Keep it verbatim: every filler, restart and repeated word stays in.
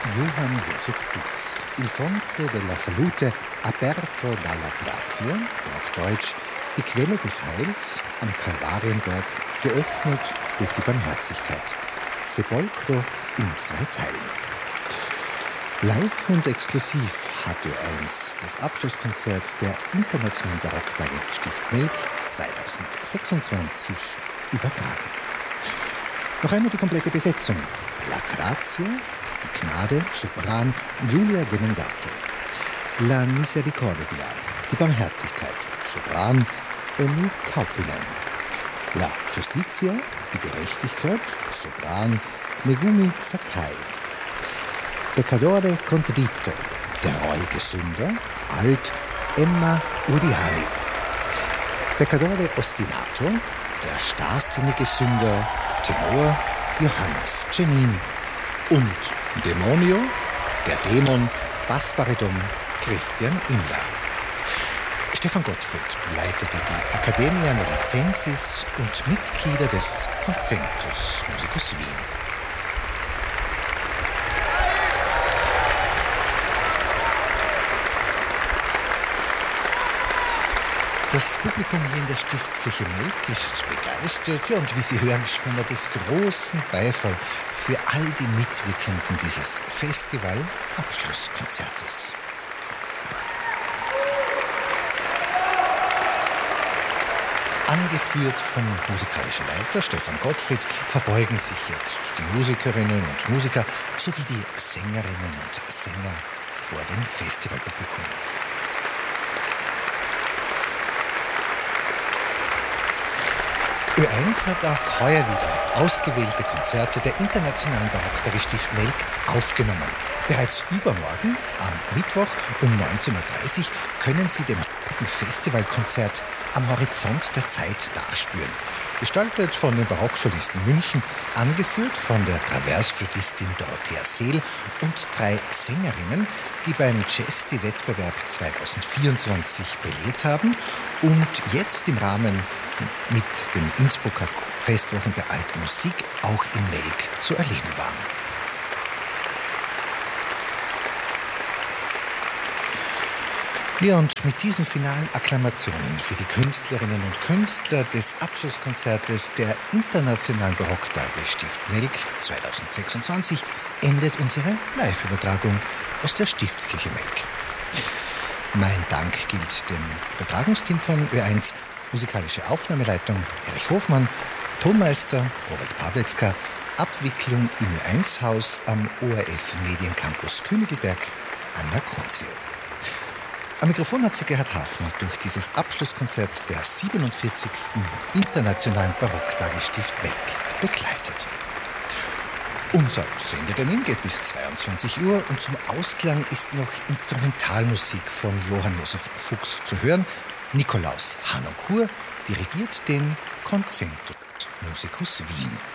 Johann Josef Fuchs. Il fonte della salute aperto dalla grazia, auf Deutsch die Quelle des Heils am Kalvarienberg, geöffnet durch die Barmherzigkeit. Sepolcro in zwei Teilen. Live und exklusiv hat Ö eins das Abschlusskonzert der Internationalen Barocktage Stift Melk zweitausendsechsundzwanzig übertragen. Noch einmal die komplette Besetzung. La Grazia, die Gnade, Sopran Giulia Zemenzato. La Misericordia, die Barmherzigkeit, Sopran Emil Kaupinen. La Giustizia, die Gerechtigkeit, Sopran Megumi Sakai. Peccatore Contrito, der reuige Sünder, Alt Emma Uriani. Peccatore Ostinato, der starrsinnige Sünder, Tenor Johannes Cenin. Und Demonio, der Dämon, Bassbariton Christian Imler. Stefan Gottfried leitete die Academia Noricensis und Mitglieder des Concentus Musicus Wien. Das Publikum hier in der Stiftskirche Melk ist begeistert, ja, und wie Sie hören, spendet es großen Beifall für all die Mitwirkenden dieses Festival-Abschlusskonzertes. Angeführt vom musikalischen Leiter Stefan Gottfried verbeugen sich jetzt die Musikerinnen und Musiker sowie die Sängerinnen und Sänger vor dem Festivalpublikum. Ö eins hat auch heuer wieder ausgewählte Konzerte der Internationalen Barocktage Stift Melk aufgenommen. Bereits übermorgen, am Mittwoch um neunzehn Uhr dreißig, können Sie dem Festivalkonzert am Horizont der Zeit nachspüren. Gestaltet von den Barocksolisten München, angeführt von der Traversflötistin Dorothea Seel und drei Sängerinnen, die beim Cesti-Wettbewerb zweitausendvierundzwanzig brilliert haben und jetzt im Rahmen mit den Innsbrucker Festwochen der Alten Musik auch in Melk zu erleben waren. Ja, und mit diesen finalen Akklamationen für die Künstlerinnen und Künstler des Abschlusskonzertes der Internationalen Barocktage Stift Melk zweitausendsechsundzwanzig endet unsere Live-Übertragung aus der Stiftskirche Melk. Mein Dank gilt dem Übertragungsteam von Ö eins, musikalische Aufnahmeleitung Erich Hofmann, Tonmeister Robert Pawlitzka, Abwicklung im Ö eins Haus am O R F Mediencampus Königelberg, Anna Konzio. Am Mikrofon hat sie Gerhard Hafner durch dieses Abschlusskonzert der siebenundvierzigsten Internationalen Barocktage Stift Melk begleitet. Unser Sendetermin geht bis zweiundzwanzig Uhr und zum Ausklang ist noch Instrumentalmusik von Johann Josef Fuchs zu hören. Nikolaus Harnoncourt dirigiert den Concentus Musicus Wien.